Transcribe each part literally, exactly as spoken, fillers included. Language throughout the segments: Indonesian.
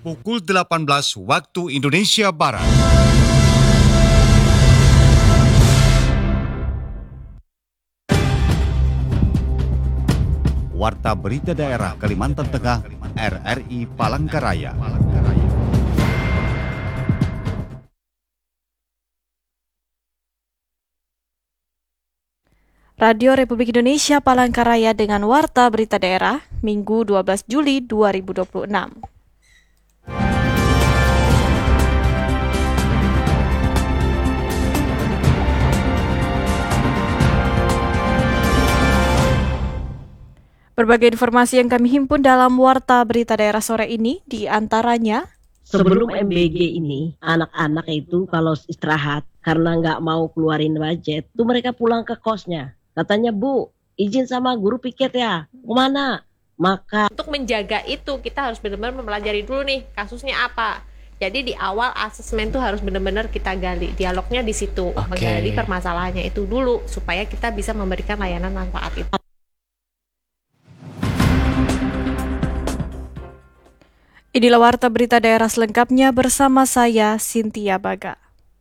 Pukul delapan belas waktu Indonesia Barat. Warta Berita Daerah Kalimantan Tengah, R R I Palangkaraya. Radio Republik Indonesia Palangkaraya dengan Warta Berita Daerah, Minggu dua belas Juli dua ribu dua puluh enam. Berbagai informasi yang kami himpun dalam Warta Berita Daerah sore ini, di antaranya sebelum M B G ini, anak-anak itu kalau istirahat karena nggak mau keluarin budget, tuh mereka pulang ke kosnya. Katanya, Bu, izin sama guru piket ya, kemana? Maka untuk menjaga itu kita harus benar-benar mempelajari dulu nih kasusnya apa. Jadi di awal asesmen tuh harus benar-benar kita gali, dialognya di situ, okay. Menggali permasalahannya itu dulu supaya kita bisa memberikan layanan manfaat itu. Inilah Warta Berita Daerah selengkapnya bersama saya, Cynthia Baga.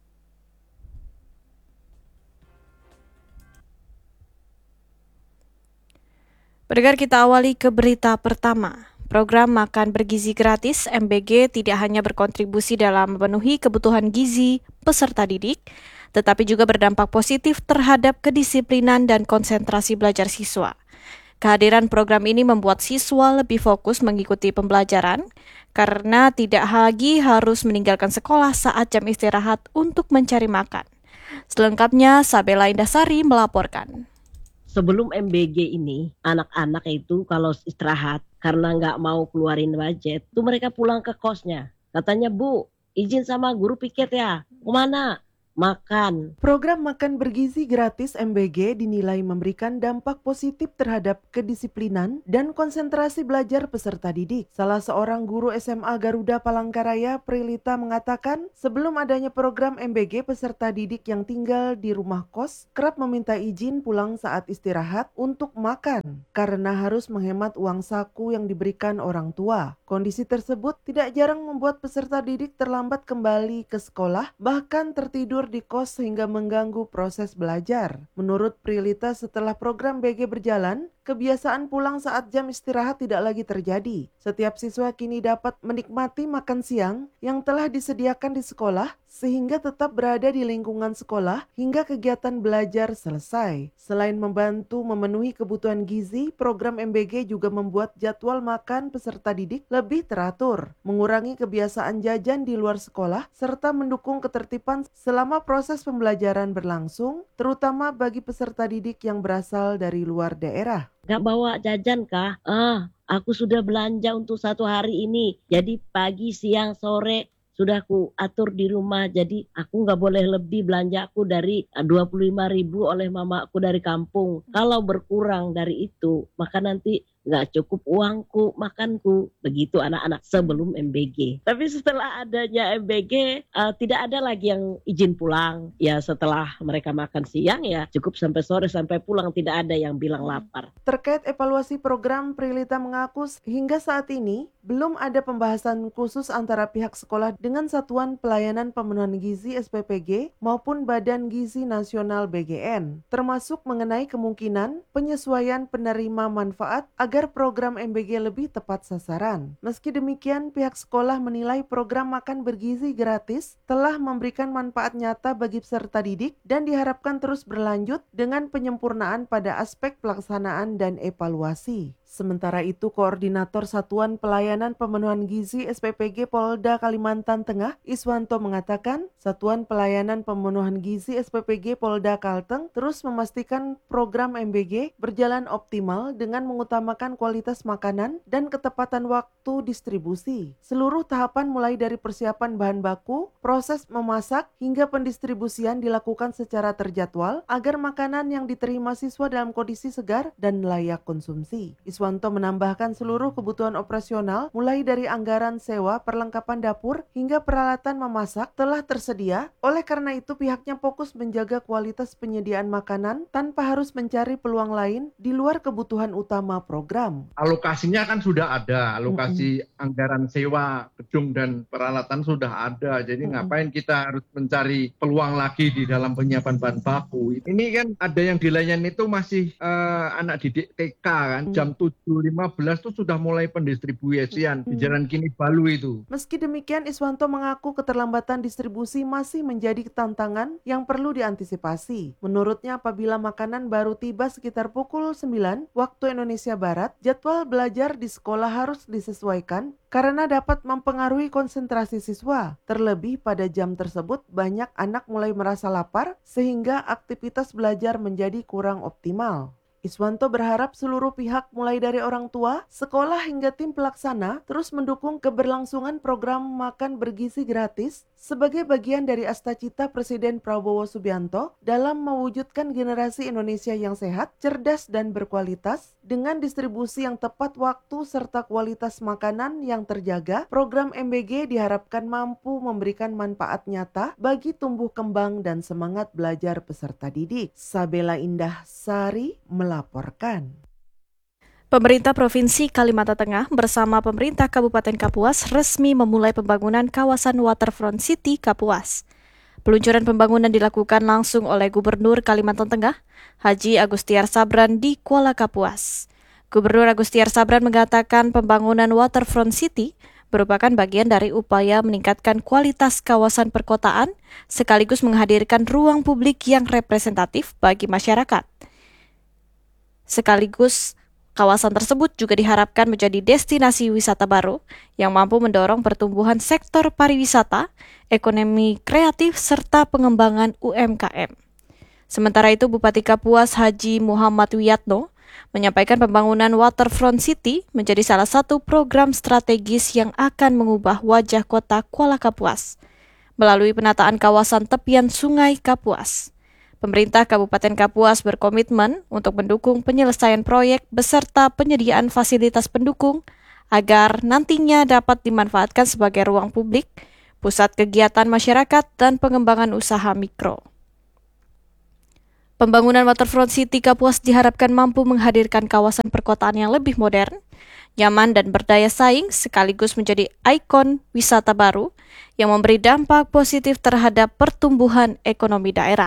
Pendengar, kita awali ke berita pertama. Program Makan Bergizi Gratis M B G tidak hanya berkontribusi dalam memenuhi kebutuhan gizi peserta didik, tetapi juga berdampak positif terhadap kedisiplinan dan konsentrasi belajar siswa. Kehadiran program ini membuat siswa lebih fokus mengikuti pembelajaran karena tidak lagi harus meninggalkan sekolah saat jam istirahat untuk mencari makan. Selengkapnya, Sabela Indasari melaporkan. Sebelum M B G ini, anak-anak itu kalau istirahat karena nggak mau keluarin budget, tuh mereka pulang ke kosnya. Katanya, Bu, izin sama guru piket ya, kemana? Makan. Program Makan Bergizi Gratis M B G dinilai memberikan dampak positif terhadap kedisiplinan dan konsentrasi belajar peserta didik. Salah seorang guru S M A Garuda Palangkaraya, Prilita, mengatakan sebelum adanya program M B G, peserta didik yang tinggal di rumah kos kerap meminta izin pulang saat istirahat untuk makan karena harus menghemat uang saku yang diberikan orang tua. Kondisi tersebut tidak jarang membuat peserta didik terlambat kembali ke sekolah, bahkan tertidur di kos sehingga mengganggu proses belajar. Menurut Prilita, setelah program B G berjalan, kebiasaan pulang saat jam istirahat tidak lagi terjadi. Setiap siswa kini dapat menikmati makan siang yang telah disediakan di sekolah sehingga tetap berada di lingkungan sekolah hingga kegiatan belajar selesai. Selain membantu memenuhi kebutuhan gizi, program M B G juga membuat jadwal makan peserta didik lebih teratur, mengurangi kebiasaan jajan di luar sekolah, serta mendukung ketertiban selama proses pembelajaran berlangsung, terutama bagi peserta didik yang berasal dari luar daerah. Gak bawa jajan kah? Ah, aku sudah belanja untuk satu hari ini. Jadi pagi, siang, sore sudah aku atur di rumah. Jadi aku gak boleh lebih belanja aku dari dua puluh lima ribu oleh mamaku dari kampung. Kalau berkurang dari itu, maka nanti nggak cukup uangku, makanku. Begitu anak-anak sebelum M B G. Tapi setelah adanya M B G, uh, tidak ada lagi yang izin pulang. Ya setelah mereka makan siang ya cukup sampai sore, sampai pulang. Tidak ada yang bilang lapar. Terkait evaluasi program, Prilita mengaku hingga saat ini belum ada pembahasan khusus antara pihak sekolah dengan Satuan Pelayanan Pemenuhan Gizi S P P G maupun Badan Gizi Nasional B G N, termasuk mengenai kemungkinan penyesuaian penerima manfaat agar program M B G lebih tepat sasaran. Meski demikian, pihak sekolah menilai program Makan Bergizi Gratis telah memberikan manfaat nyata bagi peserta didik dan diharapkan terus berlanjut dengan penyempurnaan pada aspek pelaksanaan dan evaluasi. Sementara itu, Koordinator Satuan Pelayanan Pemenuhan Gizi S P P G Polda Kalimantan Tengah, Iswanto, mengatakan Satuan Pelayanan Pemenuhan Gizi S P P G Polda Kalteng terus memastikan program M B G berjalan optimal dengan mengutamakan kualitas makanan dan ketepatan waktu distribusi. Seluruh tahapan mulai dari persiapan bahan baku, proses memasak, hingga pendistribusian dilakukan secara terjadwal agar makanan yang diterima siswa dalam kondisi segar dan layak konsumsi. Iswanto Iswanto menambahkan seluruh kebutuhan operasional mulai dari anggaran sewa, perlengkapan dapur, hingga peralatan memasak telah tersedia. Oleh karena itu pihaknya fokus menjaga kualitas penyediaan makanan tanpa harus mencari peluang lain di luar kebutuhan utama program. Alokasinya kan sudah ada, alokasi mm-hmm. anggaran sewa, gedung dan peralatan sudah ada. Jadi mm-hmm. ngapain kita harus mencari peluang lagi di dalam penyiapan bahan baku. Ini kan ada yang dilayani itu masih uh, anak didik T K kan, mm-hmm. jam tujuh lima belas itu sudah mulai pendistribusian mm-hmm. di Jalan Kini Balu itu. Meski demikian, Iswanto mengaku keterlambatan distribusi masih menjadi tantangan yang perlu diantisipasi. Menurutnya apabila makanan baru tiba sekitar pukul sembilan waktu Indonesia Barat, jadwal belajar di sekolah harus disesuaikan karena dapat mempengaruhi konsentrasi siswa. Terlebih pada jam tersebut banyak anak mulai merasa lapar sehingga aktivitas belajar menjadi kurang optimal. Iswanto berharap seluruh pihak mulai dari orang tua, sekolah hingga tim pelaksana terus mendukung keberlangsungan program makan bergizi gratis sebagai bagian dari Astacita Presiden Prabowo Subianto dalam mewujudkan generasi Indonesia yang sehat, cerdas dan berkualitas dengan distribusi yang tepat waktu serta kualitas makanan yang terjaga. Program M B G diharapkan mampu memberikan manfaat nyata bagi tumbuh kembang dan semangat belajar peserta didik. Sabela Indah Sari melaporkan. Pemerintah Provinsi Kalimantan Tengah bersama pemerintah Kabupaten Kapuas resmi memulai pembangunan kawasan Waterfront City Kapuas. Peluncuran pembangunan dilakukan langsung oleh Gubernur Kalimantan Tengah, Haji Agustiar Sabran di Kuala Kapuas. Gubernur Agustiar Sabran mengatakan pembangunan Waterfront City merupakan bagian dari upaya meningkatkan kualitas kawasan perkotaan sekaligus menghadirkan ruang publik yang representatif bagi masyarakat. Sekaligus, kawasan tersebut juga diharapkan menjadi destinasi wisata baru yang mampu mendorong pertumbuhan sektor pariwisata, ekonomi kreatif, serta pengembangan U M K M. Sementara itu, Bupati Kapuas Haji Muhammad Wiyatno menyampaikan pembangunan Waterfront City menjadi salah satu program strategis yang akan mengubah wajah kota Kuala Kapuas melalui penataan kawasan tepian Sungai Kapuas. Pemerintah Kabupaten Kapuas berkomitmen untuk mendukung penyelesaian proyek beserta penyediaan fasilitas pendukung agar nantinya dapat dimanfaatkan sebagai ruang publik, pusat kegiatan masyarakat, dan pengembangan usaha mikro. Pembangunan Waterfront City Kapuas diharapkan mampu menghadirkan kawasan perkotaan yang lebih modern, nyaman dan berdaya saing sekaligus menjadi ikon wisata baru yang memberi dampak positif terhadap pertumbuhan ekonomi daerah.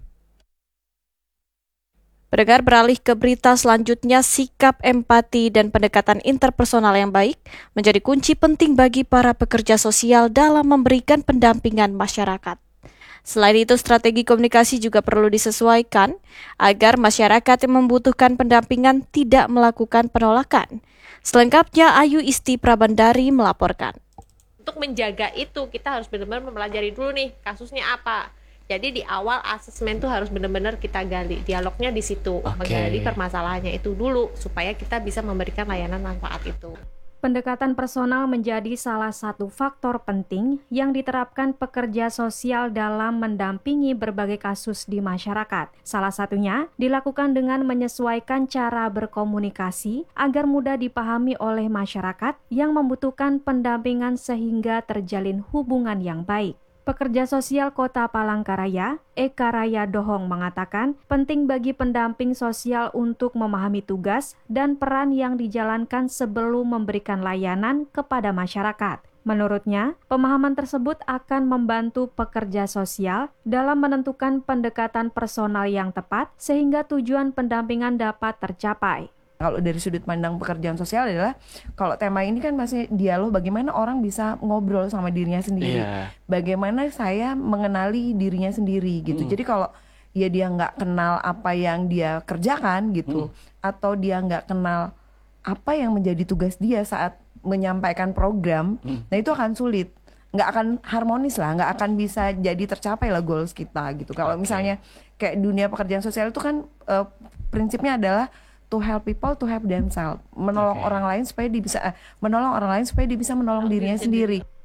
Pendengar, beralih ke berita selanjutnya, sikap empati dan pendekatan interpersonal yang baik menjadi kunci penting bagi para pekerja sosial dalam memberikan pendampingan masyarakat. Selain itu, strategi komunikasi juga perlu disesuaikan agar masyarakat yang membutuhkan pendampingan tidak melakukan penolakan. Selengkapnya, Ayu Isti Prabandari melaporkan. Untuk menjaga itu, kita harus benar-benar mempelajari dulu nih, kasusnya apa. Jadi di awal asesmen tuh harus benar-benar kita gali, dialognya di situ, okay. Menggali permasalahannya itu dulu supaya kita bisa memberikan layanan manfaat itu. Pendekatan personal menjadi salah satu faktor penting yang diterapkan pekerja sosial dalam mendampingi berbagai kasus di masyarakat. Salah satunya dilakukan dengan menyesuaikan cara berkomunikasi agar mudah dipahami oleh masyarakat yang membutuhkan pendampingan sehingga terjalin hubungan yang baik. Pekerja sosial Kota Palangkaraya, Eka Raya Dohong mengatakan penting bagi pendamping sosial untuk memahami tugas dan peran yang dijalankan sebelum memberikan layanan kepada masyarakat. Menurutnya, pemahaman tersebut akan membantu pekerja sosial dalam menentukan pendekatan personal yang tepat sehingga tujuan pendampingan dapat tercapai. Kalau dari sudut pandang pekerjaan sosial adalah kalau tema ini kan masih dialog bagaimana orang bisa ngobrol sama dirinya sendiri, yeah. Bagaimana saya mengenali dirinya sendiri gitu. Mm. Jadi kalau ya dia nggak kenal apa yang dia kerjakan gitu, mm. atau dia nggak kenal apa yang menjadi tugas dia saat menyampaikan program, mm. nah itu akan sulit, nggak akan harmonis lah, nggak akan bisa jadi tercapai lah goals kita gitu. Kalau okay. misalnya kayak dunia pekerjaan sosial itu kan uh, prinsipnya adalah to help people to help themselves, menolong okay. orang lain supaya dia bisa eh, menolong orang lain supaya dia bisa menolong dirinya sendiri.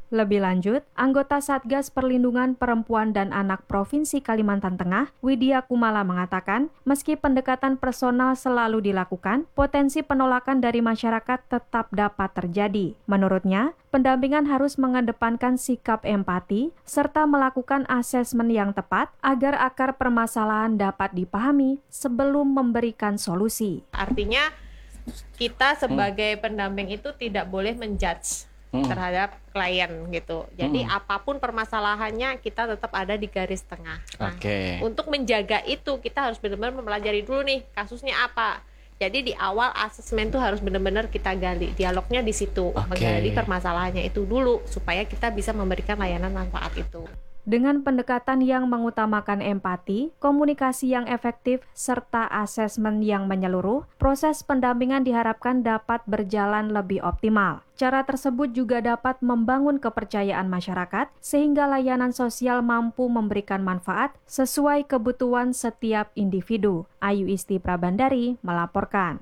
Lebih lanjut, anggota Satgas Perlindungan Perempuan dan Anak Provinsi Kalimantan Tengah, Widya Kumala mengatakan, meski pendekatan personal selalu dilakukan, potensi penolakan dari masyarakat tetap dapat terjadi. Menurutnya, pendampingan harus mengedepankan sikap empati serta melakukan asesmen yang tepat agar akar permasalahan dapat dipahami sebelum memberikan solusi. Artinya, kita sebagai pendamping itu tidak boleh menjudge Hmm. terhadap klien gitu. Jadi hmm. apapun permasalahannya kita tetap ada di garis tengah. Nah, okay. Untuk menjaga itu kita harus benar-benar mempelajari dulu nih kasusnya apa. Jadi di awal asesmen tuh harus benar-benar kita gali. Dialognya di situ, okay. menggali permasalahannya itu dulu supaya kita bisa memberikan layanan manfaat itu. Dengan pendekatan yang mengutamakan empati, komunikasi yang efektif, serta asesmen yang menyeluruh, proses pendampingan diharapkan dapat berjalan lebih optimal. Cara tersebut juga dapat membangun kepercayaan masyarakat sehingga layanan sosial mampu memberikan manfaat sesuai kebutuhan setiap individu. Ayu Isti Prabandari melaporkan.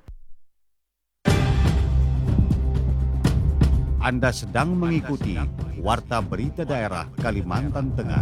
Anda sedang mengikuti Warta Berita Daerah Kalimantan Tengah.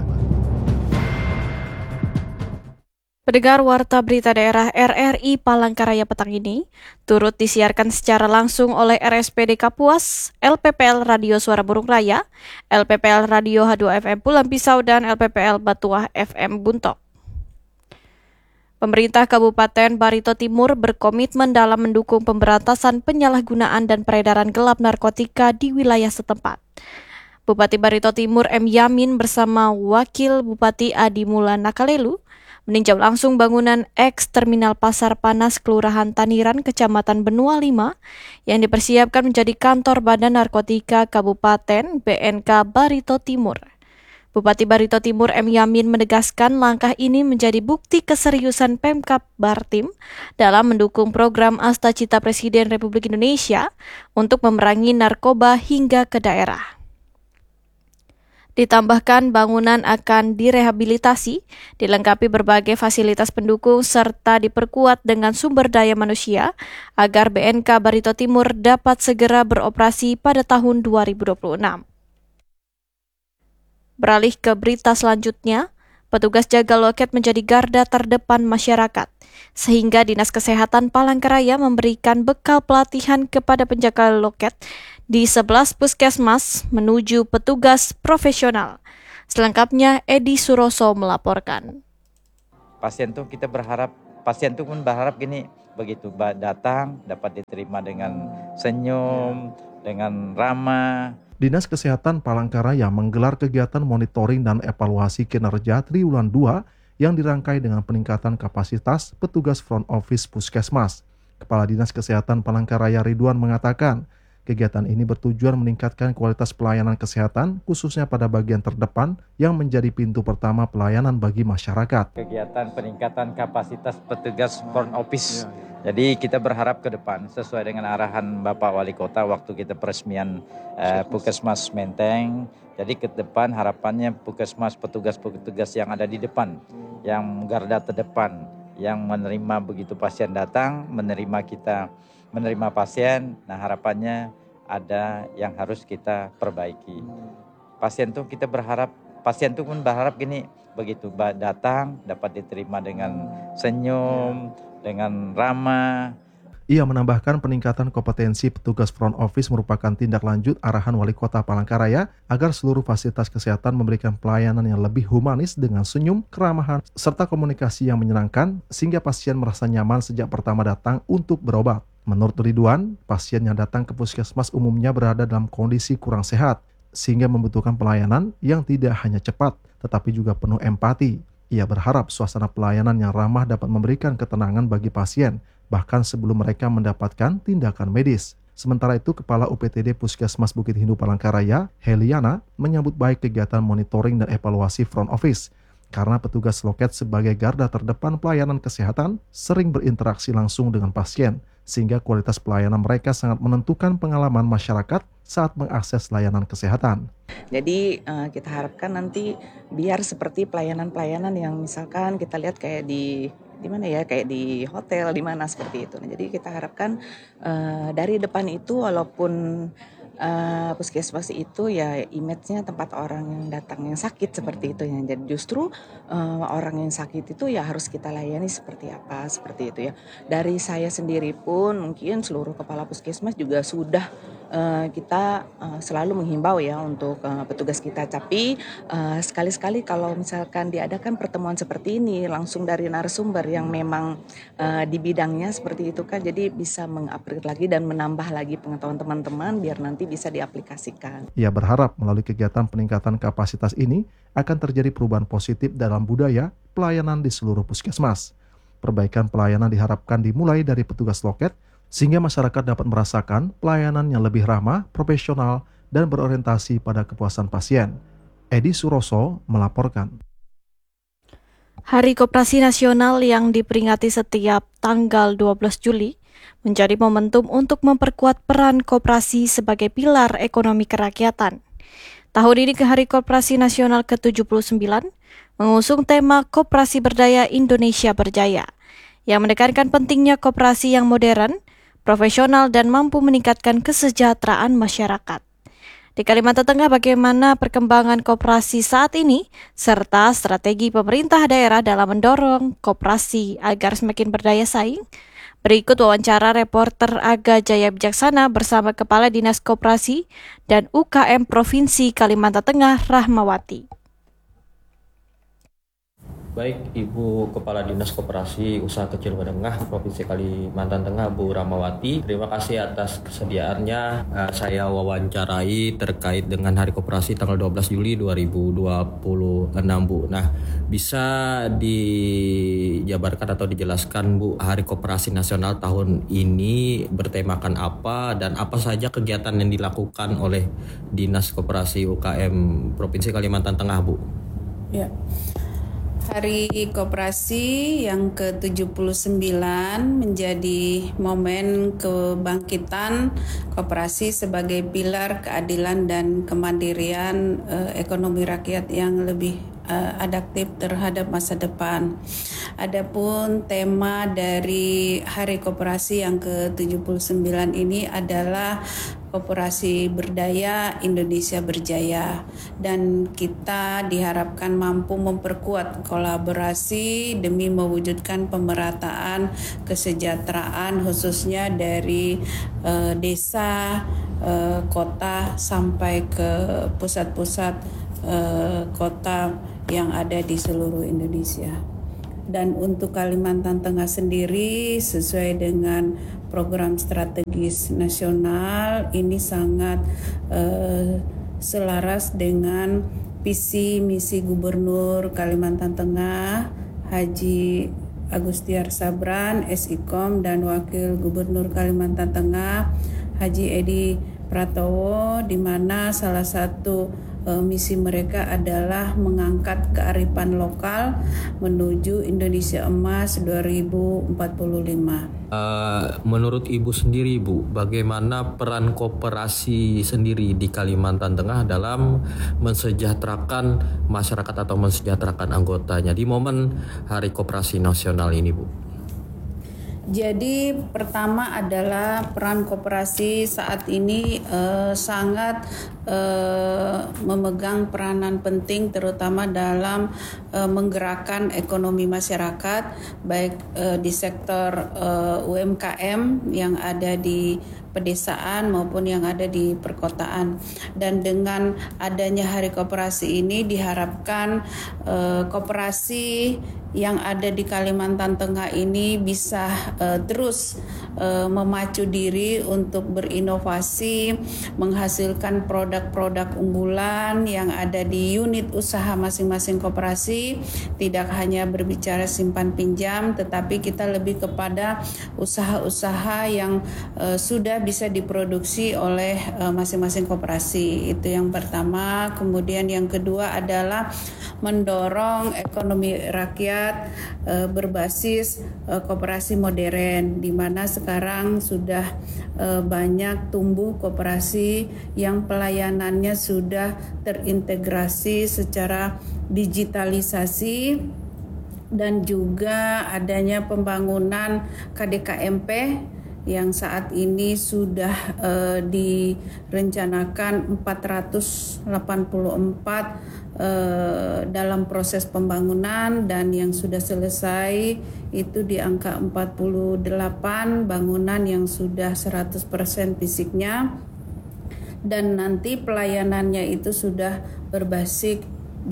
Pendengar Warta Berita Daerah R R I Palangkaraya petang ini turut disiarkan secara langsung oleh R S P D Kapuas, L P P L Radio Suara Burung Raya, L P P L Radio H dua F M Pulang Pisau, dan L P P L Batuah F M Buntok. Pemerintah Kabupaten Barito Timur berkomitmen dalam mendukung pemberantasan penyalahgunaan dan peredaran gelap narkotika di wilayah setempat. Bupati Barito Timur M. Yamin bersama Wakil Bupati Adi Mula Nakalelu meninjau langsung bangunan eks Terminal Pasar Panas Kelurahan Taniran, Kecamatan Benua lima yang dipersiapkan menjadi kantor Badan Narkotika Kabupaten B N K Barito Timur. Bupati Barito Timur M. Yamin menegaskan langkah ini menjadi bukti keseriusan Pemkab Bartim dalam mendukung program Asta Cita Presiden Republik Indonesia untuk memerangi narkoba hingga ke daerah. Ditambahkan bangunan akan direhabilitasi, dilengkapi berbagai fasilitas pendukung serta diperkuat dengan sumber daya manusia agar B N K Barito Timur dapat segera beroperasi pada tahun dua ribu dua puluh enam. Beralih ke berita selanjutnya, petugas jaga loket menjadi garda terdepan masyarakat, sehingga Dinas Kesehatan Palangkaraya memberikan bekal pelatihan kepada penjaga loket di sebelas puskesmas menuju petugas profesional. Selengkapnya Edi Suroso melaporkan. Pasien tuh kita berharap, pasien tuh pun berharap gini, begitu datang dapat diterima dengan senyum, dengan ramah. Dinas Kesehatan Palangkaraya menggelar kegiatan monitoring dan evaluasi kinerja triwulan dua yang dirangkai dengan peningkatan kapasitas petugas front office puskesmas. Kepala Dinas Kesehatan Palangkaraya Ridwan mengatakan, kegiatan ini bertujuan meningkatkan kualitas pelayanan kesehatan khususnya pada bagian terdepan yang menjadi pintu pertama pelayanan bagi masyarakat. Kegiatan peningkatan kapasitas petugas front office. Jadi kita berharap ke depan sesuai dengan arahan Bapak Wali Kota waktu kita peresmian eh, Puskesmas Menteng. Jadi ke depan harapannya Puskesmas petugas-petugas yang ada di depan, yang garda terdepan, yang menerima begitu pasien datang, menerima kita, menerima pasien. Nah harapannya ada yang harus kita perbaiki. Pasien tuh kita berharap, pasien tuh pun berharap gini, begitu datang dapat diterima dengan senyum, dengan ramah. Ia menambahkan peningkatan kompetensi petugas front office merupakan tindak lanjut arahan Wali Kota Palangkaraya agar seluruh fasilitas kesehatan memberikan pelayanan yang lebih humanis dengan senyum, keramahan, serta komunikasi yang menyenangkan sehingga pasien merasa nyaman sejak pertama datang untuk berobat. Menurut Ridwan, pasien yang datang ke puskesmas umumnya berada dalam kondisi kurang sehat sehingga membutuhkan pelayanan yang tidak hanya cepat tetapi juga penuh empati. Ia berharap suasana pelayanan yang ramah dapat memberikan ketenangan bagi pasien, bahkan sebelum mereka mendapatkan tindakan medis. Sementara itu, Kepala U P T D Puskesmas Bukit Hindu Palangkaraya, Heliana, menyambut baik kegiatan monitoring dan evaluasi front office, karena petugas loket sebagai garda terdepan pelayanan kesehatan sering berinteraksi langsung dengan pasien, sehingga kualitas pelayanan mereka sangat menentukan pengalaman masyarakat saat mengakses layanan kesehatan. Jadi uh, kita harapkan nanti biar seperti pelayanan-pelayanan yang misalkan kita lihat kayak di di mana ya, kayak di hotel, di mana seperti itu. Nah, jadi kita harapkan uh, dari depan itu walaupun uh, puskesmas itu ya image-nya tempat orang yang datang yang sakit seperti itu ya. Jadi justru uh, orang yang sakit itu ya harus kita layani seperti apa, seperti itu ya. Dari saya sendiri pun mungkin seluruh kepala puskesmas juga sudah uh, kita uh, selalu menghimbau ya untuk uh, petugas kita. Tapi uh, sekali-sekali kalau misalkan diadakan pertemuan seperti ini langsung dari narasumber yang memang uh, di bidangnya seperti itu kan, jadi bisa mengupgrade lagi dan menambah lagi pengetahuan teman-teman biar nanti bisa diaplikasikan. Ia berharap melalui kegiatan peningkatan kapasitas ini akan terjadi perubahan positif dalam budaya pelayanan di seluruh puskesmas. Perbaikan pelayanan diharapkan dimulai dari petugas loket sehingga masyarakat dapat merasakan pelayanan yang lebih ramah, profesional, dan berorientasi pada kepuasan pasien. Edi Suroso melaporkan. Hari Koperasi Nasional yang diperingati setiap tanggal dua belas Juli menjadi momentum untuk memperkuat peran koperasi sebagai pilar ekonomi kerakyatan. Tahun ini ke Hari Koperasi Nasional ke tujuh puluh sembilan mengusung tema Koperasi Berdaya Indonesia Berjaya, yang menekankan pentingnya koperasi yang modern, profesional, dan mampu meningkatkan kesejahteraan masyarakat. Di Kalimantan Tengah, bagaimana perkembangan koperasi saat ini, serta strategi pemerintah daerah dalam mendorong koperasi agar semakin berdaya saing? Berikut wawancara reporter Aga Jaya Bijaksana bersama Kepala Dinas Koperasi dan U K M Provinsi Kalimantan Tengah, Rahmawati. Baik, Ibu Kepala Dinas Koperasi Usaha Kecil Menengah Provinsi Kalimantan Tengah, Bu Rahmawati. Terima kasih atas kesediaannya uh, saya wawancarai terkait dengan Hari Koperasi tanggal dua belas Juli dua ribu dua puluh enam, Bu. Nah, bisa dijabarkan atau dijelaskan, Bu, Hari Koperasi Nasional tahun ini bertemakan apa dan apa saja kegiatan yang dilakukan oleh Dinas Koperasi U K M Provinsi Kalimantan Tengah, Bu? Ya. Hari Koperasi yang ke tujuh puluh sembilan menjadi momen kebangkitan koperasi sebagai pilar keadilan dan kemandirian eh, ekonomi rakyat yang lebih eh, adaptif terhadap masa depan. Adapun tema dari Hari Koperasi yang ke tujuh puluh sembilan ini adalah Koperasi Berdaya Indonesia Berjaya, dan kita diharapkan mampu memperkuat kolaborasi demi mewujudkan pemerataan kesejahteraan khususnya dari uh, desa, uh, kota sampai ke pusat-pusat uh, kota yang ada di seluruh Indonesia. Dan untuk Kalimantan Tengah sendiri sesuai dengan program strategis nasional ini sangat uh, selaras dengan visi misi Gubernur Kalimantan Tengah Haji Agustiar Sabran, S I K O M, dan Wakil Gubernur Kalimantan Tengah Haji Edi Pratowo, di mana salah satu uh, misi mereka adalah mengangkat kearifan lokal menuju Indonesia Emas dua ribu empat puluh lima. Uh, menurut Ibu sendiri, Bu, bagaimana peran koperasi sendiri di Kalimantan Tengah dalam mensejahterakan masyarakat atau mensejahterakan anggotanya di momen Hari Koperasi Nasional ini, Bu? Jadi pertama adalah peran koperasi saat ini eh, sangat eh, memegang peranan penting terutama dalam eh, menggerakkan ekonomi masyarakat baik eh, di sektor eh, U M K M yang ada di pedesaan maupun yang ada di perkotaan. Dan dengan adanya Hari Koperasi ini diharapkan eh, koperasi yang ada di Kalimantan Tengah ini bisa uh, terus uh, memacu diri untuk berinovasi, menghasilkan produk-produk unggulan yang ada di unit usaha masing-masing koperasi. Tidak hanya berbicara simpan pinjam, tetapi kita lebih kepada usaha-usaha yang uh, sudah bisa diproduksi oleh uh, masing-masing koperasi. Itu yang pertama. Kemudian yang kedua adalah mendorong ekonomi rakyat uh, berbasis uh, koperasi modern, di mana sekarang sudah uh, banyak tumbuh koperasi yang pelayanannya sudah terintegrasi secara digitalisasi, dan juga adanya pembangunan K D K M P yang saat ini sudah uh, direncanakan empat ratus delapan puluh empat uh, dalam proses pembangunan, dan yang sudah selesai itu di angka empat puluh delapan bangunan yang sudah seratus persen fisiknya, dan nanti pelayanannya itu sudah berbasis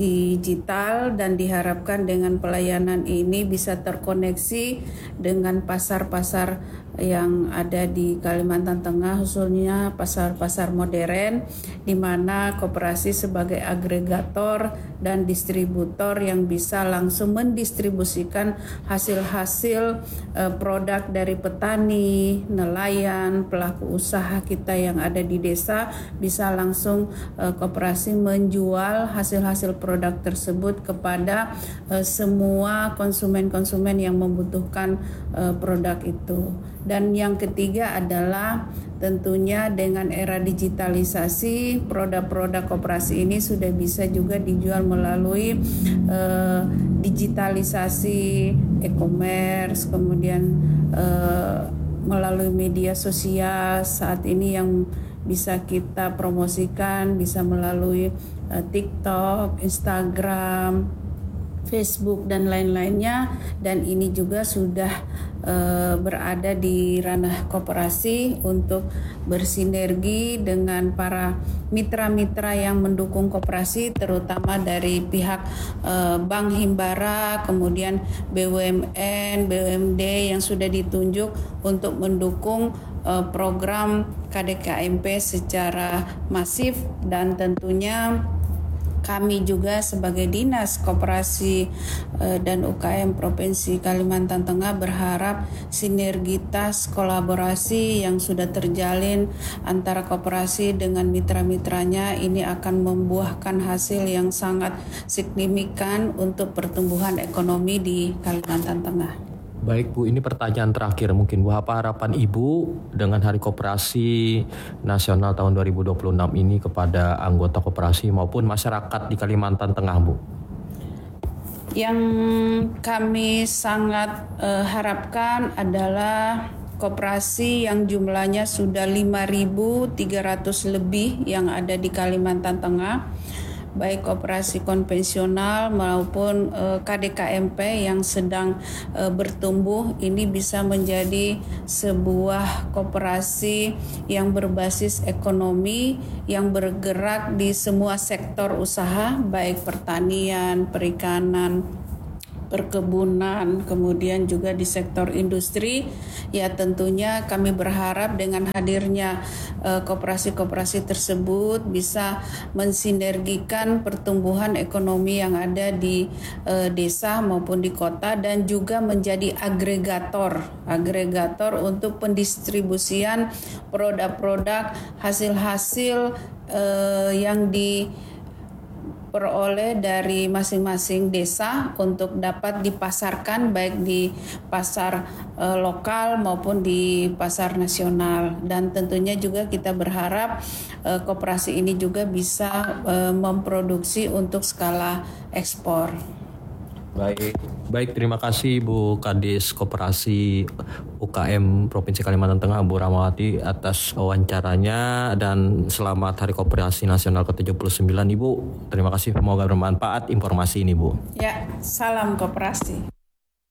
digital, dan diharapkan dengan pelayanan ini bisa terkoneksi dengan pasar-pasar yang ada di Kalimantan Tengah, khususnya pasar-pasar modern, di mana koperasi sebagai agregator dan distributor yang bisa langsung mendistribusikan hasil-hasil eh, produk dari petani, nelayan, pelaku usaha kita yang ada di desa, bisa langsung eh, koperasi menjual hasil-hasil produk tersebut kepada eh, semua konsumen-konsumen yang membutuhkan eh, produk itu. Dan yang ketiga adalah tentunya dengan era digitalisasi, produk-produk koperasi ini sudah bisa juga dijual melalui eh, digitalisasi e-commerce, kemudian eh, melalui media sosial saat ini yang bisa kita promosikan, bisa melalui eh, TikTok, Instagram, Facebook, dan lain-lainnya. Dan ini juga sudah uh, berada di ranah koperasi untuk bersinergi dengan para mitra-mitra yang mendukung koperasi, terutama dari pihak uh, Bank Himbara, kemudian B U M N, B U M D yang sudah ditunjuk untuk mendukung uh, program K D K M P secara masif. Dan tentunya kami juga sebagai Dinas Koperasi dan U K M Provinsi Kalimantan Tengah berharap sinergitas kolaborasi yang sudah terjalin antara koperasi dengan mitra-mitranya ini akan membuahkan hasil yang sangat signifikan untuk pertumbuhan ekonomi di Kalimantan Tengah. Baik Bu, ini pertanyaan terakhir mungkin Bu, apa harapan Ibu dengan Hari Koperasi Nasional tahun dua ribu dua puluh enam ini kepada anggota koperasi maupun masyarakat di Kalimantan Tengah, Bu? Yang kami sangat uh, harapkan adalah koperasi yang jumlahnya sudah lima ribu tiga ratus lebih yang ada di Kalimantan Tengah, baik koperasi konvensional maupun uh, K D K M P yang sedang uh, bertumbuh, ini bisa menjadi sebuah koperasi yang berbasis ekonomi yang bergerak di semua sektor usaha, baik pertanian, perikanan, perkebunan, kemudian juga di sektor industri. Ya tentunya kami berharap dengan hadirnya uh, koperasi-koperasi tersebut bisa mensinergikan pertumbuhan ekonomi yang ada di uh, desa maupun di kota, dan juga menjadi agregator, agregator untuk pendistribusian produk-produk hasil-hasil uh, yang di peroleh dari masing-masing desa untuk dapat dipasarkan baik di pasar e, lokal maupun di pasar nasional. Dan tentunya juga kita berharap e, koperasi ini juga bisa e, memproduksi untuk skala ekspor. Baik, baik terima kasih Bu Kadis Koperasi U K M Provinsi Kalimantan Tengah, Bu Rahmawati, atas wawancaranya, dan selamat Hari Koperasi Nasional ke tujuh puluh sembilan Ibu. Terima kasih, semoga bermanfaat informasi ini Bu. Ya, salam koperasi.